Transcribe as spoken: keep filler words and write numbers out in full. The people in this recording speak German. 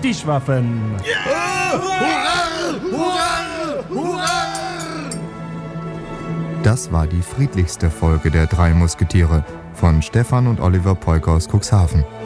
Tischwaffen. Yeah! Hurra! Hurra! Hurra! Das war die friedlichste Folge der drei Musketiere von Stefan und Oliver Peuker aus Cuxhaven.